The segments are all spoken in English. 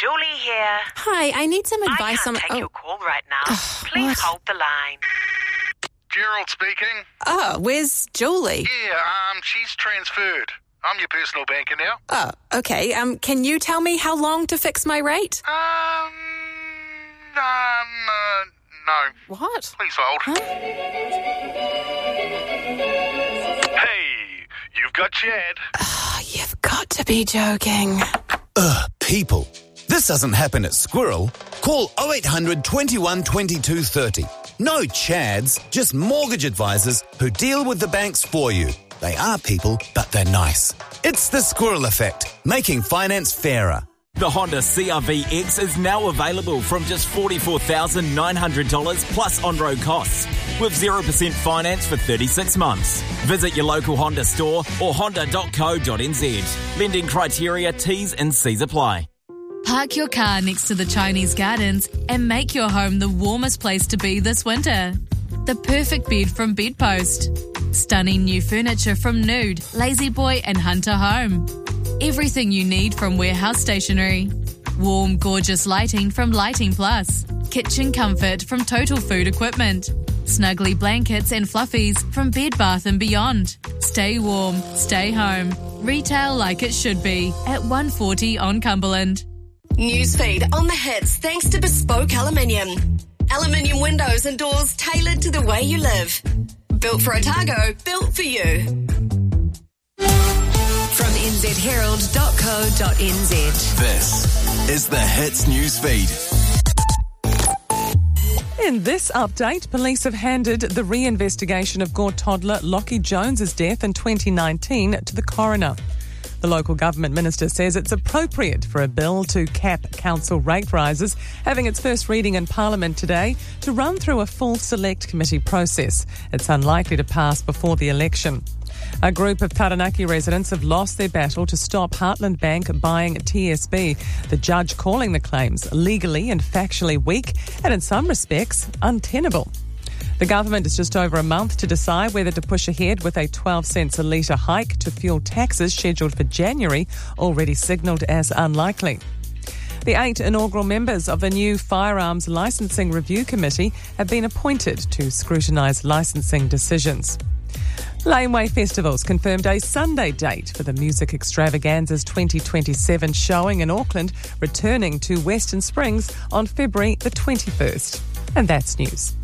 Julie here. Hi, I need some advice on... I can't take your call right now. Please hold the line. Gerald speaking. Oh, where's Julie? Yeah, she's transferred. I'm your personal banker now. Oh, okay. Can you tell me how long to fix my rate? No. What? Please hold. Huh? Hey, you've got Chad. Oh, you've got to be joking. People. This doesn't happen at Squirrel. Call 0800 21 22 30. No Chads, just mortgage advisors who deal with the banks for you. They are people, but they're nice. It's the Squirrel Effect, making finance fairer. The Honda CR-V X is now available from just $44,900 plus on-road costs, with 0% finance for 36 months. Visit your local Honda store or honda.co.nz. Lending criteria, T's and C's apply. Park your car next to the Chinese gardens and make your home the warmest place to be this winter. The perfect bed from Bedpost. Stunning new furniture from Nude, Lazy Boy and Hunter Home. Everything you need from warehouse stationery. Warm, gorgeous lighting from Lighting Plus. Kitchen comfort from Total Food Equipment. Snuggly blankets and fluffies from Bed Bath & Beyond. Stay warm, stay home. Retail like it should be at 140 on Cumberland. Newsfeed on the hits thanks to Bespoke Aluminium. Aluminium windows and doors tailored to the way you live. Built for Otago, built for you. From nzherald.co.nz. This is the Hits Newsfeed. In this update, police have handed the re-investigation of Gore toddler Lockie Jones's death in 2019 to the coroner. The local government minister says it's appropriate for a bill to cap council rate rises having its first reading in Parliament today to run through a full select committee process. It's unlikely to pass before the election. A group of Taranaki residents have lost their battle to stop Heartland Bank buying TSB, the judge calling the claims legally and factually weak and in some respects untenable. The government has just over a month to decide whether to push ahead with a 12 cents a litre hike to fuel taxes scheduled for January, already signalled as unlikely. The 8 inaugural members of the new Firearms Licensing Review Committee have been appointed to scrutinise licensing decisions. Laneway Festivals confirmed a Sunday date for the Music Extravaganza's 2027 showing in Auckland, returning to Western Springs on February the 21st. And that's news.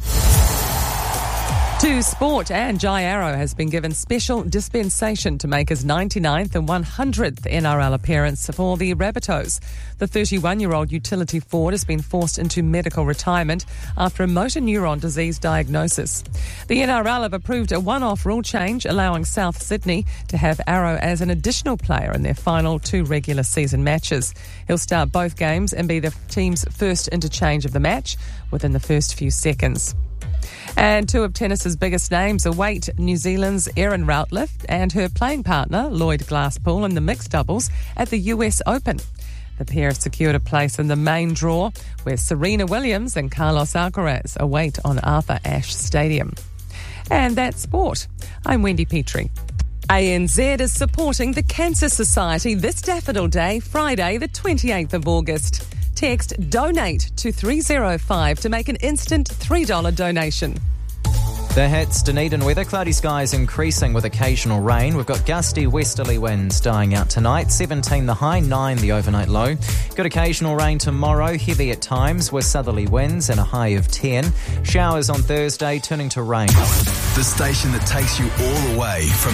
To sport, and Jai Arrow has been given special dispensation to make his 99th and 100th NRL appearance for the Rabbitohs. The 31-year-old utility forward has been forced into medical retirement after a motor neuron disease diagnosis. The NRL have approved a one-off rule change allowing South Sydney to have Arrow as an additional player in their final 2 regular season matches. He'll start both games and be the team's first interchange of the match within the first few seconds. And 2 of tennis's biggest names await New Zealand's Erin Routliffe and her playing partner, Lloyd Glasspool, in the mixed doubles at the US Open. The pair have secured a place in the main draw, where Serena Williams and Carlos Alcaraz await on Arthur Ashe Stadium. And that's sport. I'm Wendy Petrie. ANZ is supporting the Cancer Society this Daffodil Day, Friday the 28th of August. Text DONATE to 305 to make an instant $3 donation. The hits, Dunedin weather, cloudy skies increasing with occasional rain. We've got gusty westerly winds dying out tonight, 17 the high, 9 the overnight low. Got occasional rain tomorrow, heavy at times with southerly winds and a high of 10. Showers on Thursday turning to rain. The station that takes you all the way from